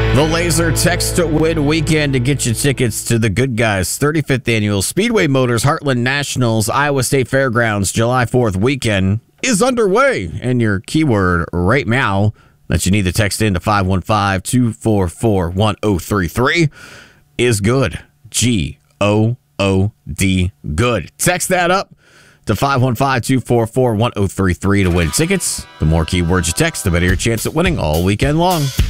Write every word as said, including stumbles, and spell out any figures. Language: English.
The Laser Text to Win Weekend to get you tickets to the Good Guys thirty-fifth Annual Speedway Motors Heartland Nationals Iowa State Fairgrounds July fourth weekend is underway. And your keyword right now that you need to text in to five one five, two four four, one oh three three is good. G O O D, good. Text that up to five one five, two four four, one oh three three to win tickets. The more keywords you text, the better your chance at winning all weekend long.